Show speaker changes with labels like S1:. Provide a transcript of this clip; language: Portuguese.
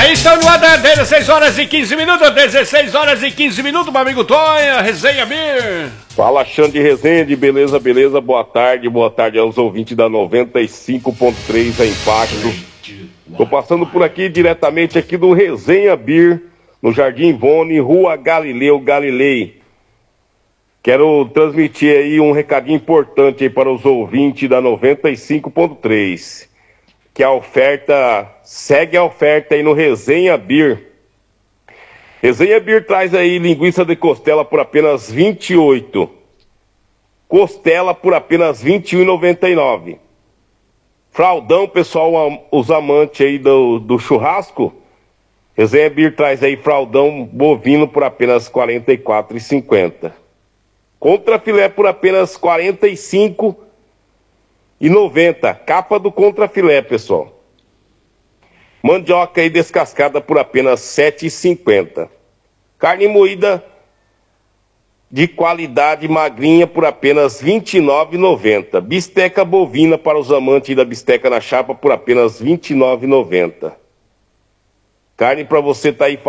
S1: Estão no ar 16 horas e 15 minutos, 16 horas e 15 minutos, meu amigo Tonha, Resenha Beer.
S2: Fala, Xande Rezende, beleza, boa tarde aos ouvintes da 95.3 a Impacto. Tô passando por aqui, diretamente aqui do Resenha Beer, no Jardim Ivone, Rua Galileu Galilei. Quero transmitir aí um recadinho importante aí para os ouvintes da 95.3, que a oferta, segue a oferta aí no Resenha Beer. Resenha Beer traz aí linguiça de costela por apenas R$28. Costela por apenas R$21,99. Fraldão, pessoal, os amantes aí do churrasco. Resenha Beer traz aí fraldão bovino por apenas R$44,50. Contrafilé por apenas R$45,90. Capa do contrafilé, pessoal. Mandioca aí descascada por apenas R$7,50. Carne moída de qualidade magrinha por apenas R$29,90. Bisteca bovina para os amantes da bisteca na chapa por apenas R$29,90. Carne para você tá aí